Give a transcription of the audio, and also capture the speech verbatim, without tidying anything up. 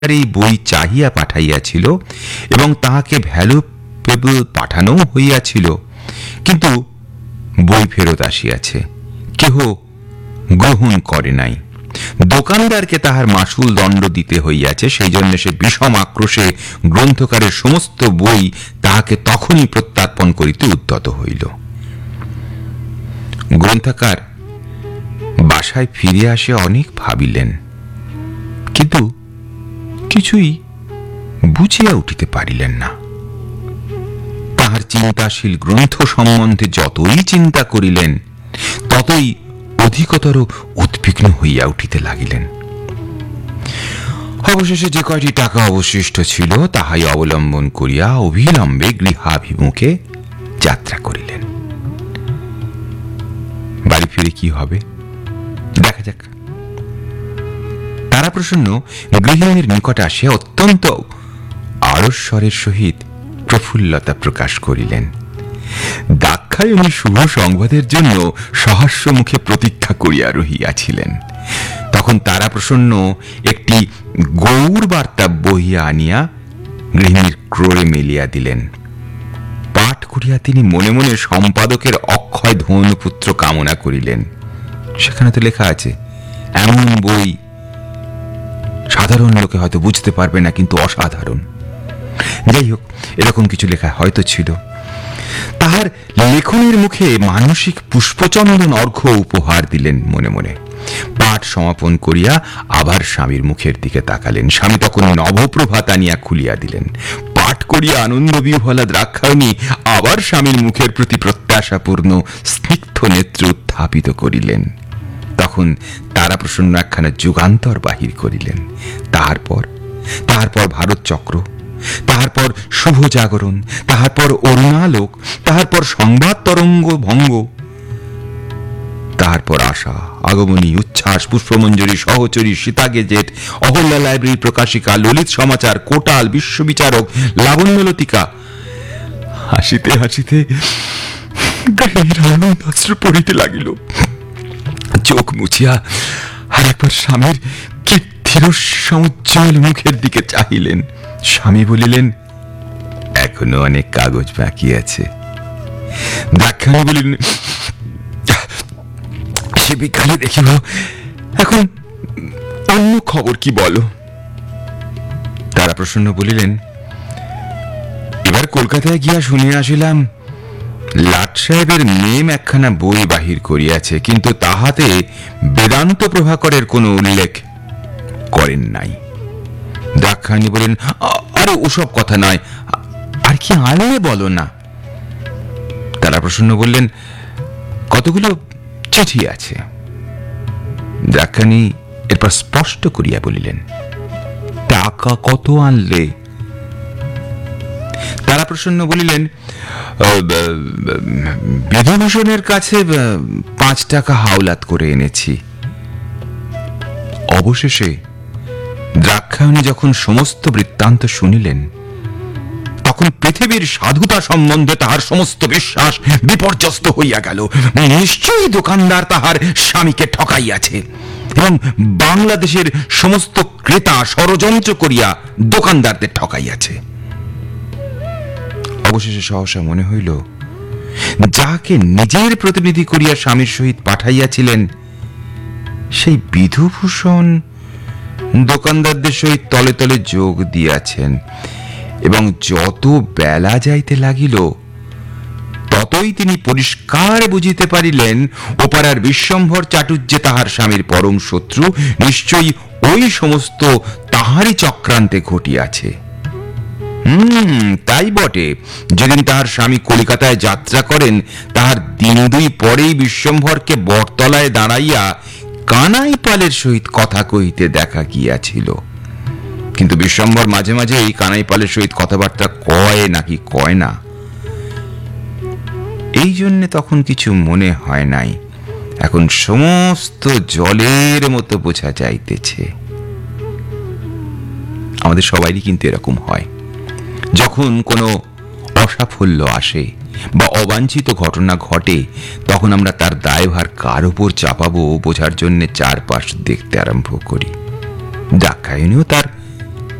এই বই চাহিয়া পাঠাইয়াছিল এবং তাহাকে ভ্যালুয়েবল পাঠানো হইয়াছিল, কিন্তু বই ফেরত আসিয়াছে, কেহ গ্রহণ করে নাই। দোকানদারকে তাহার মাসুল দণ্ড দিতে হইয়াছে, সেই জন্য সে বিষম আক্রোশে গ্রন্থকারের সমস্ত বই তাহাকে তখনই প্রত্যার্পণ করিতে উদ্যত হইল। গ্রন্থকার বাসায় ফিরে আসে অনেক ভাবিলেন, কিন্তু কিছুই বুঝিয়া উঠিতে পারিলেন না। তাহার চিন্তাশীল গ্রন্থ সম্বন্ধে যতই চিন্তা করিলেন ততই অধিকতর উদ্বিগ্ন হইয়া উঠিতে লাগিলেন। অবশেষে যে কয়টি টাকা অবশিষ্ট ছিল তাহাই অবলম্বন করিয়া অবিলম্বে গৃহাভিমুখে যাত্রা করিলেন। বাড়ি ফিরে কি হবে দেখা যাক। তারাপ্রসন্ন গৃহিণীর নিকট আসিয়া অত্যন্ত আড়স্বরের সহিত প্রফুল্লতা প্রকাশ করিলেন। দাক্ষায়ণী শুভ সংবাদের জন্য সহাস্য মুখে প্রতীক্ষা করিয়া রহিয়াছিলেন। তখন তারাপ্রসন্ন একটি গৌর বার্তা বহিয়া আনিয়া গৃহিণীর ক্রোড়ে মেলিয়া দিলেন। পাঠ করিয়া তিনি মনে মনে সম্পাদকের অক্ষয় ধনুপুত্র কামনা করিলেন। সেখানে তো লেখা আছে, এমন বই সাধারণ লোকে হয়তো বুঝতে পারবে না, কিন্তু অসাধারণ। যাই হোক, এরকম কিছু লেখা হয়তো ছিল। তাহার লেখনের মুখে মানসিক পুষ্পচন্দন অর্ঘ্য উপহার দিলেন মনে মনে। পাঠ সমাপন করিয়া আবার স্বামীর মুখের দিকে তাকালেন। স্বামী তখন নবপ্রভাত আনিয়া খুলিয়া দিলেন। পাঠ করিয়া আনন্দ বিহ্বলা দ্রাক্ষায়ণী আবার স্বামীর মুখের প্রতি প্রত্যাশাপূর্ণ স্নিগ্ধ নেত্র উত্থাপিত করিলেন। তখন তারাপ্রসন্ন একখানা যুগান্তর বাহির করিলেন। তাহার পর তাহার পর ভারত চক্র, তাহার পর শুভ জাগরণ, তাহার পর অরুণালোক, তাহার পর সংবাদ তরঙ্গ ভঙ্গ, তাহার পর আশা, আগমনী, উচ্ছ্বাস, পুষ্পমঞ্জরী, সহচরী, সীতা গেজেট, অহল্যা লাইব্রেরি প্রকাশিকা, ললিত সমাচার, কোটাল, বিশ্ববিচারক, লাবণ্যলতিকা। হাসিতে হাসিতে আনন্দাশ্রু পড়িতে লাগিল। চোখ মুছিয়া আর একবার স্বামীর কীর্তির সমুজ্জ্বল মুখের দিকে চাহিলেন। স্বামী বলিলেন, এখনো অনেক কাগজ বাকি আছে। দাক্ষায়ণী বলিলেন, সে বিকালে দেখিব, এখন অন্য খবর কি বলো। তারাপ্রসন্ন বলিলেন, এবার কলকাতায় গিয়া শুনিয়া আসিলাম লাট সাহেবের মেম একখানা বই বাহির করিয়াছে, কিন্তু তাহাতে বেদান্ত প্রভাকরের কোন উল্লেখ করেন নাই। দাক্ষায়ণী বলেন, আরে ওসব কথা নয়, আর কি আনলে বলো না। তারাপ্রসন্ন বললেন, কতগুলো চিঠি আছে। দাক্ষায়ণী এরপর স্পষ্ট করিয়া বলিলেন, টাকা কত আনলে। তারাপ্রসন্ন বলিলেন, বিধুভূষণের কাছে পাঁচ টাকা হাওলাত করে এনেছি। অবশেষে দাক্ষায়ণী যখন সমস্ত বৃত্তান্ত শুনিলেন, তখন পৃথিবীর সাধুতা সম্বন্ধে তাহার সমস্ত বিশ্বাস বিপর্যস্ত হইয়া গেল। নিশ্চয়ই দোকানদার তাহার স্বামীকে ঠকাইয়াছে এবং বাংলাদেশের সমস্ত ক্রেতা ষড়যন্ত্র করিয়া দোকানদারদের ঠকাইয়াছে। অবশেষে সহসা মনে হইল, যাকে নিজের প্রতিনিধি করিয়া স্বামীর সহিত পাঠাইয়াছিলেন সেই বিধুভূষণ দোকানদারদের সহিত তলে তলে যোগ দিয়াছেন, এবং যত বেলা যাইতে লাগিল ততই তিনি পরিষ্কার বুঝিতে পারিলেন ওপাড়ার বিশ্বম্ভর চাটুর্যে তাহার স্বামীর পরম শত্রু নিশ্চয়ই ওই সমস্ত তাহারই চক্রান্তে ঘটিয়াছে। হম তাই বটে, যেদিন তাহার স্বামী কলিকাতায় যাত্রা করেন তাহার দিন দুই পরেই বিশ্বম্ভরকে বটতলায় দাঁড়াইয়া কানাই পালের সহিত কথা কহিতে দেখা গিয়াছিল। কিন্তু বিশ্বম্ভর মাঝে মাঝে এই কানাই পালের সহিত কথাবার্তা কয় নাকি কয় না, এই জন্যে তখন কিছু মনে হয় নাই। এখন সমস্ত জলের মতো বোঝা যাইতেছে। আমাদের সবাইরই কিন্তু এরকম হয়, যখন কোনো অসাফল্য আসে বা অবাঞ্ছিত ঘটনা ঘটে, তখন আমরা তার দায়ভার কার উপর চাপাবো বোঝার জন্য চারপাশ দেখতে আরম্ভ করি। দাক্ষায়ণীও তার